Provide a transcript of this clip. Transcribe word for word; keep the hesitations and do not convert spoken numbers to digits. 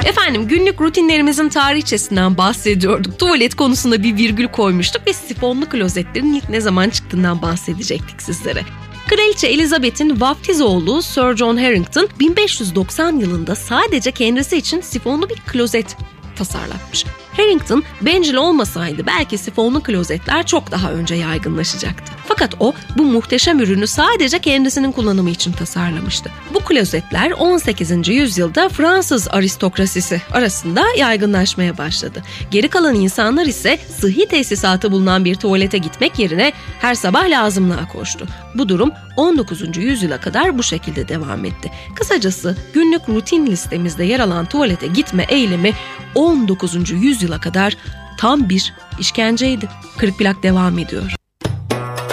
Efendim, günlük rutinlerimizin tarihçesinden bahsediyorduk. Tuvalet konusunda bir virgül koymuştuk ve sifonlu klozetlerin ilk ne zaman çıktığından bahsedecektik sizlere. Kraliçe Elizabeth'in vaftiz oğlu Sir John Harington bin beş yüz doksan yılında sadece kendisi için sifonlu bir klozet tasarlatmış. Harington bencil olmasaydı belki sifonlu klozetler çok daha önce yaygınlaşacaktı. Fakat o bu muhteşem ürünü sadece kendisinin kullanımı için tasarlamıştı. Bu klozetler on sekizinci yüzyılda Fransız aristokrasisi arasında yaygınlaşmaya başladı. Geri kalan insanlar ise sıhhi tesisatı bulunan bir tuvalete gitmek yerine her sabah lazımlığa koştu. Bu durum on dokuzuncu yüzyıla kadar bu şekilde devam etti. Kısacası günlük rutin listemizde yer alan tuvalete gitme eylemi on dokuzuncu yüzyıla kadar tam bir işkenceydi. Kırk Plak devam ediyor.